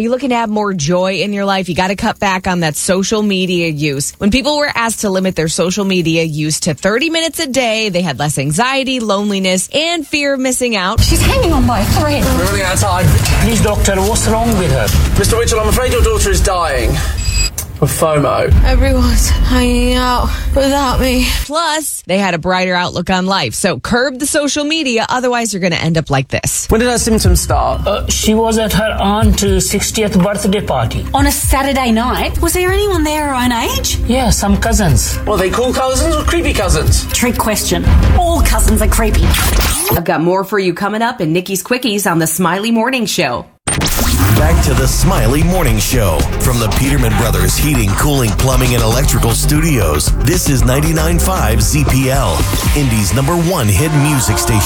you looking to have more joy in your life? You got to cut back on that social media use. When people were asked to limit their social media use to 30 minutes a day, they had less anxiety, loneliness, and fear of missing out. She's hanging on by a thread. We're running out of time. Please, doctor, what's wrong with her? Mr. Mitchell, I'm afraid your daughter is dying of FOMO. Everyone's hanging out without me. Plus, they had a brighter outlook on life. So curb the social media, otherwise you're going to end up like this. When did her symptoms start? She was at her aunt's 60th birthday party. On a Saturday night? Was there anyone there her own age? Yeah, some cousins. Well, are they cool cousins or creepy cousins? Trick question. All cousins are creepy. I've got more for you coming up in Nikki's Quickies on the Smiley Morning Show. Back to the Smiley Morning Show from the Peterman Brothers Heating, Cooling, Plumbing, and Electrical Studios. This is 99.5 ZPL, Indy's #1 hit music station.